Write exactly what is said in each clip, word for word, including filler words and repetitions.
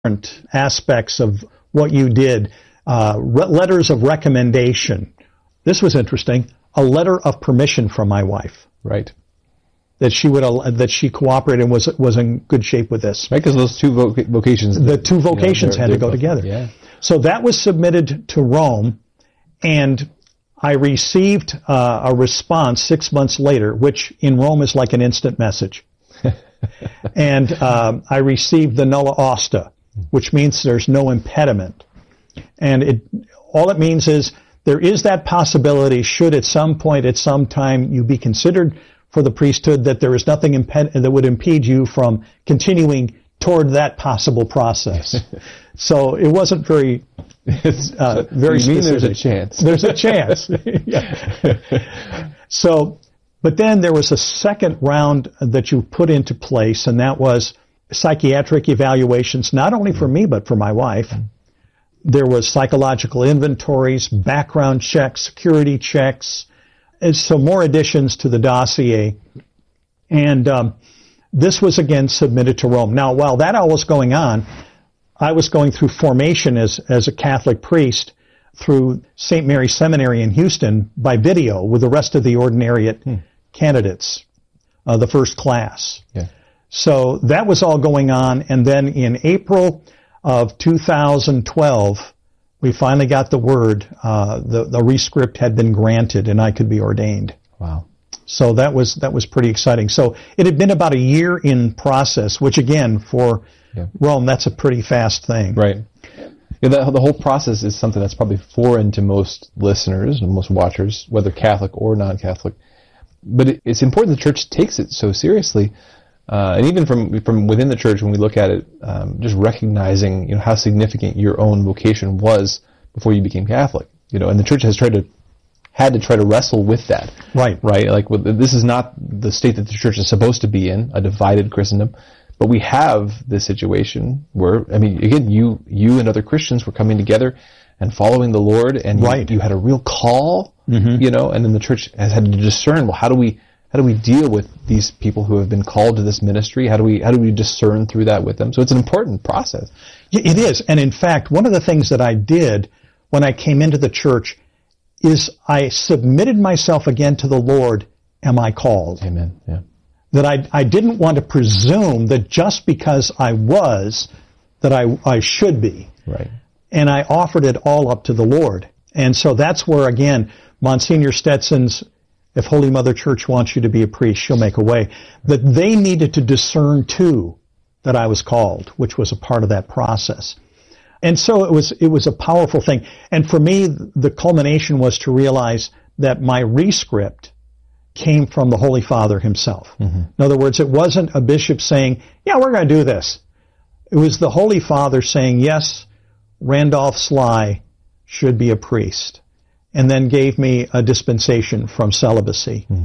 different aspects of what you did. Uh, re- letters of recommendation. This was interesting. A letter of permission from my wife. Right. That she would, uh, that she cooperated and was, was in good shape with this. Right, because those two voc- vocations. The two vocations you know, had to go both, together. Yeah. So that was submitted to Rome, and I received uh, a response six months later, which in Rome is like an instant message. And um, I received the nulla osta, which means there's no impediment. And it all it means is there is that possibility, should at some point, at some time, you be considered for the priesthood, that there is nothing imped- that would impede you from continuing toward that possible process. So it wasn't very, uh, very you mean specific. there's a chance. There's a chance. Yeah. So, but then there was a second round that you put into place, and that was psychiatric evaluations, not only for me, but for my wife. There was psychological inventories, background checks, security checks, and so more additions to the dossier. And um, this was again submitted to Rome. Now, while that all was going on, I was going through formation as, as a Catholic priest through Saint Mary's Seminary in Houston by video with the rest of the ordinariate hmm. candidates, uh, the first class. Yeah. So that was all going on. And then in April of two thousand twelve, we finally got the word, uh, the, the rescript had been granted and I could be ordained. Wow. So that was, that was pretty exciting. So it had been about a year in process, which again, for yeah. Rome, that's a pretty fast thing. Right. Yeah, the, the whole process is something that's probably foreign to most listeners and most watchers, whether Catholic or non-Catholic. But it, it's important the church takes it so seriously. Uh, and even from from within the church, when we look at it, um, just recognizing, you know, how significant your own vocation was before you became Catholic, you know, and the church has tried to had to try to wrestle with that, right? Right, like with, this is not the state that the church is supposed to be in, a divided Christendom, but we have this situation where, I mean, again, you you and other Christians were coming together and following the Lord, and you, right. you had a real call, mm-hmm. you know, and then the church has had to discern, well, how do we How do we deal with these people who have been called to this ministry? How do we how do we discern through that with them? So it's an important process. It is. And in fact, one of the things that I did when I came into the church is I submitted myself again to the Lord. Am I called? Amen. Yeah. That I I didn't want to presume that just because I was, that I I should be. Right. And I offered it all up to the Lord. And so that's where, again, Monsignor Stetson's, if Holy Mother Church wants you to be a priest, she'll make a way. That they needed to discern too that I was called, which was a part of that process. And so it was, it was a powerful thing. And for me, the culmination was to realize that my rescript came from the Holy Father himself. Mm-hmm. In other words, it wasn't a bishop saying, yeah, we're going to do this. It was the Holy Father saying, yes, Randolph Sly should be a priest. And then gave me a dispensation from celibacy. Mm.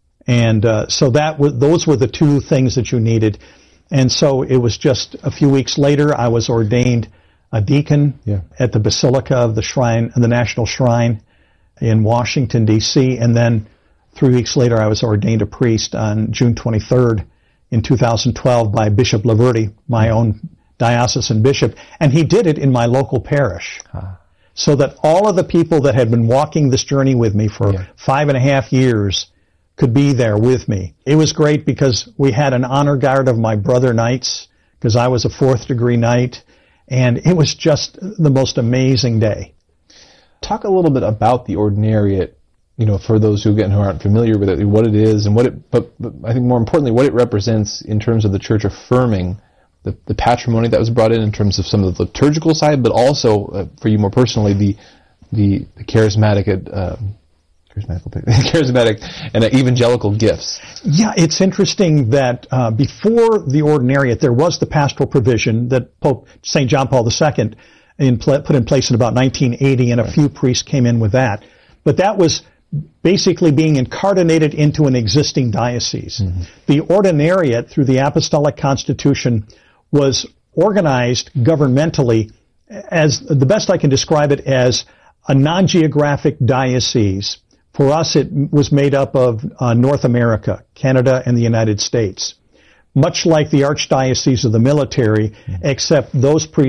And uh, so that w- those were the two things that you needed. And so it was just a few weeks later, I was ordained a deacon yeah. at the Basilica of the Shrine, the National Shrine in Washington, D C And then three weeks later, I was ordained a priest on June twenty-third in two thousand twelve by Bishop Laverty, my own diocesan bishop. And he did it in my local parish. Huh. So that all of the people that had been walking this journey with me for yeah. five and a half years could be there with me. It was great because we had an honor guard of my brother knights, because I was a fourth degree knight, and it was just the most amazing day. Talk a little bit about the ordinariate, you know, for those who, again, who aren't familiar with it, what it is and what it, but, but I think more importantly, what it represents in terms of the church affirming The, the patrimony that was brought in in terms of some of the liturgical side, but also uh, for you more personally, the the, the charismatic, uh, charismatic, charismatic and uh, evangelical gifts. Yeah, it's interesting that uh, before the ordinariate, there was the pastoral provision that Pope Saint John Paul the Second in pl- put in place in about nineteen eighty, and a right. few priests came in with that. But that was basically being incarnated into an existing diocese. Mm-hmm. The ordinariate, through the Apostolic Constitution, was organized governmentally as, the best I can describe it, as a non-geographic diocese. For us, it was made up of uh, North America, Canada, and the United States. much like the archdiocese of the military, except those priests